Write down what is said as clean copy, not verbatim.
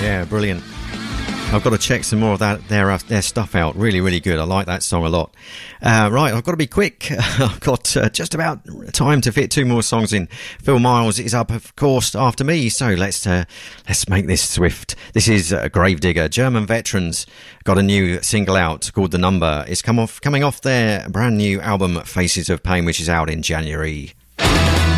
Yeah, brilliant. I've got to check some more of their stuff out. Really, really good. I like that song a lot. Right, I've got to be quick. I've got just about time to fit 2 more songs in. Phil Miles is up, of course, after me. So let's make this swift. This is Gravedigger. German veterans got a new single out called The Number. It's coming off their brand new album Faces of Pain, which is out in January.